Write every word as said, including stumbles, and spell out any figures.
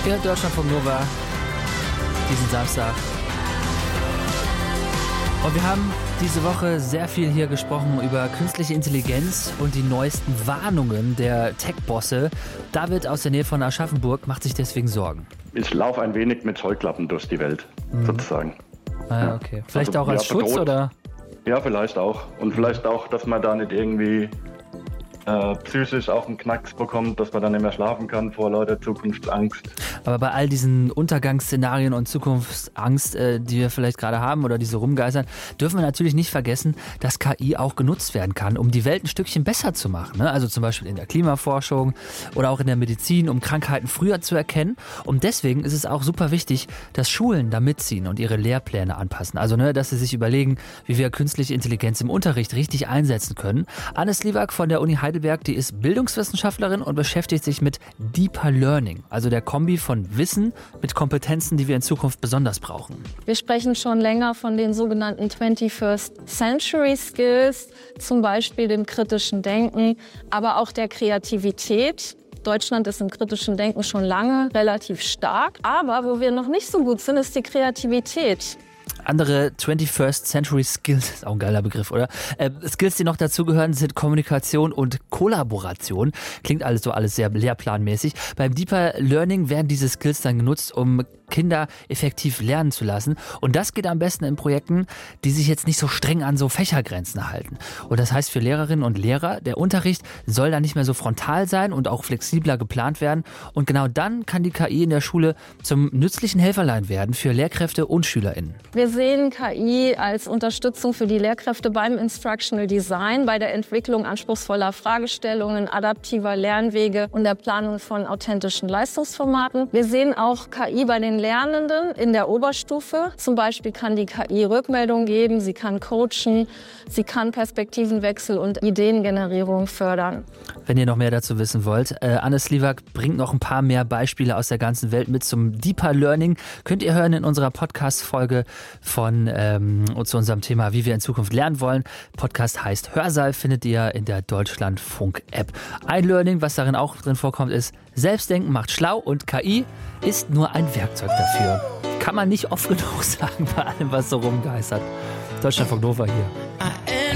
Ihr hört Deutschlandfunk Nova diesen Samstag. Und wir haben diese Woche sehr viel hier gesprochen über künstliche Intelligenz und die neuesten Warnungen der Tech-Bosse. David aus der Nähe von Aschaffenburg macht sich deswegen Sorgen. Ich laufe ein wenig mit Scheuklappen durch die Welt, mhm. sozusagen. Ah, okay. Vielleicht also, auch als ja, Schutz, bedroht. Oder? Ja, vielleicht auch. Und vielleicht auch, dass man da nicht irgendwie äh, psychisch auch einen Knacks bekommt, dass man dann nicht mehr schlafen kann vor lauter Zukunftsangst. Aber bei all diesen Untergangsszenarien und Zukunftsangst, äh, die wir vielleicht gerade haben oder die so rumgeistern, dürfen wir natürlich nicht vergessen, dass K I auch genutzt werden kann, um die Welt ein Stückchen besser zu machen. Ne? Also zum Beispiel in der Klimaforschung oder auch in der Medizin, um Krankheiten früher zu erkennen. Und deswegen ist es auch super wichtig, dass Schulen da mitziehen und ihre Lehrpläne anpassen. Also, ne, dass sie sich überlegen, wie wir künstliche Intelligenz im Unterricht richtig einsetzen können. Anne Sliwak von der Uni Heidelberg, die ist Bildungswissenschaftlerin und beschäftigt sich mit Deeper Learning, also der Kombi von Wissen mit Kompetenzen, die wir in Zukunft besonders brauchen. Wir sprechen schon länger von den sogenannten twenty-first Century Skills, zum Beispiel dem kritischen Denken, aber auch der Kreativität. Deutschland ist im kritischen Denken schon lange relativ stark, aber wo wir noch nicht so gut sind, ist die Kreativität. Andere twenty-first Century Skills, ist auch ein geiler Begriff, oder? Äh, Skills, die noch dazugehören, sind Kommunikation und Kollaboration. Klingt alles so alles sehr lehrplanmäßig. Beim Deeper Learning werden diese Skills dann genutzt, um Kinder effektiv lernen zu lassen. Und das geht am besten in Projekten, die sich jetzt nicht so streng an so Fächergrenzen halten. Und das heißt für Lehrerinnen und Lehrer, der Unterricht soll dann nicht mehr so frontal sein und auch flexibler geplant werden. Und genau dann kann die K I in der Schule zum nützlichen Helferlein werden für Lehrkräfte und SchülerInnen. Wir sehen K I als Unterstützung für die Lehrkräfte beim Instructional Design, bei der Entwicklung anspruchsvoller Fragestellungen, adaptiver Lernwege und der Planung von authentischen Leistungsformaten. Wir sehen auch K I bei den Lernenden in der Oberstufe. Zum Beispiel kann die K I Rückmeldung geben, sie kann coachen, sie kann Perspektivenwechsel und Ideengenerierung fördern. Wenn ihr noch mehr dazu wissen wollt, äh, Anne Sliwak bringt noch ein paar mehr Beispiele aus der ganzen Welt mit zum Deeper Learning. Könnt ihr hören in unserer Podcast-Folge von ähm, zu unserem Thema, wie wir in Zukunft lernen wollen. Podcast heißt Hörsaal, findet ihr in der Deutschlandfunk-App. Ein Learning, was darin auch drin vorkommt, ist: Selbstdenken macht schlau und K I ist nur ein Werkzeug dafür. Kann man nicht oft genug sagen bei allem, was so rumgeistert. Deutschlandfunk Nova hier.